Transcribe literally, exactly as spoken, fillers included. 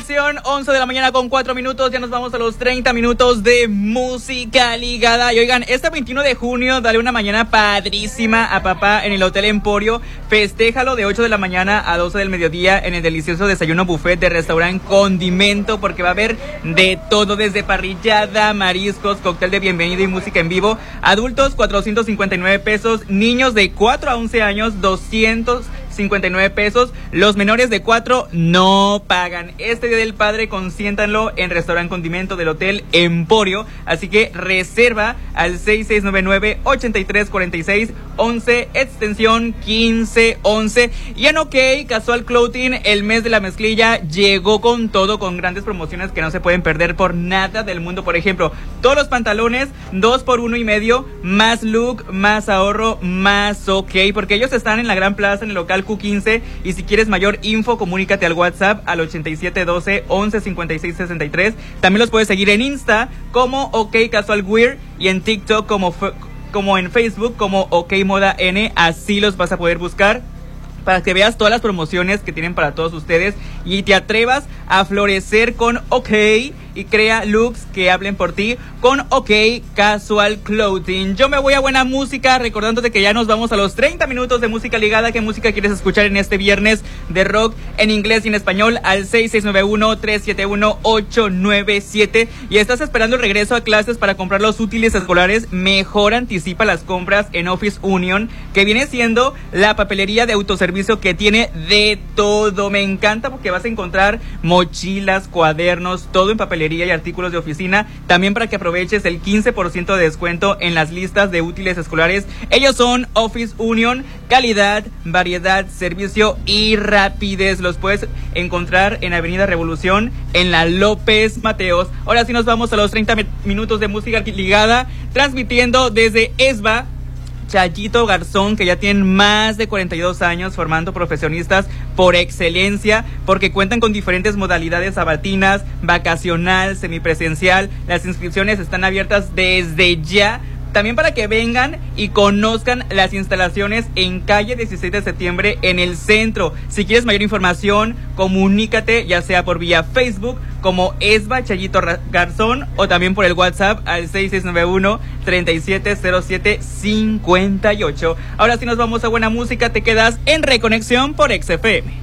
Reconexión, once de la mañana con cuatro minutos. Ya nos vamos a los treinta minutos de música ligada. Y oigan, este veintiuno de junio, dale una mañana padrísima a papá en el Hotel Emporio. Festéjalo de ocho de la mañana a doce del mediodía en el delicioso desayuno buffet de restaurante Condimento, porque va a haber de todo, desde parrillada, mariscos, cóctel de bienvenida y música en vivo. Adultos, cuatrocientos cincuenta y nueve pesos. Niños de cuatro a once años, doscientos cincuenta y nueve pesos. Los menores de cuatro no pagan. Este Día del Padre consiéntanlo en Restaurante Condimento del Hotel Emporio. Así que reserva al seis seis nueve nueve, ocho tres cuatro seis, once, extensión quince once. Y en OK Casual Clothing, el mes de la mezclilla llegó con todo, con grandes promociones que no se pueden perder por nada del mundo. Por ejemplo, todos los pantalones dos por uno y medio, más look, más ahorro, más OK, porque ellos están en la Gran Plaza, en el local Q quince. Y si quieres mayor info, comunícate al WhatsApp al ochenta y siete doce, once cincuenta y seis sesenta y tres. También los puedes seguir en Insta como OK Casual Wear y en TikTok como, como en Facebook como OK Moda N. Así los vas a poder buscar para que veas todas las promociones que tienen para todos ustedes y te atrevas a florecer con OK y crea looks que hablen por ti con OK Casual Clothing. Yo me voy a buena música, recordándote que ya nos vamos a los treinta minutos de música ligada. ¿Qué música quieres escuchar en este viernes de rock en inglés y en español? Al seis seis nueve uno, tres siete uno, ocho nueve siete. Y estás esperando el regreso a clases para comprar los útiles escolares. Mejor anticipa las compras en Office Union, que viene siendo la papelería de autoservicio que tiene de todo. Me encanta porque vas a encontrar mochilas, cuadernos, todo en papelería y artículos de oficina. También para que aproveches el quince por ciento de descuento en las listas de útiles escolares. Ellos son Office Union. Calidad, variedad, servicio y rapidez. Los puedes encontrar en Avenida Revolución, en la López Mateos. Ahora sí nos vamos a los treinta minutos de música ligada, transmitiendo desde ESBA. Chayito Garzón, que ya tienen más de cuarenta y dos años formando profesionistas por excelencia, porque cuentan con diferentes modalidades sabatinas, vacacional, semipresencial. Las inscripciones están abiertas desde ya. También para que vengan y conozcan las instalaciones en calle dieciséis de septiembre en el centro. Si quieres mayor información, comunícate ya sea por vía Facebook como ESBA Chayito Garzón o también por el WhatsApp al seis seis nueve uno, tres siete cero siete cinco ocho. Ahora sí nos vamos a buena música, te quedas en Reconexión por X F M.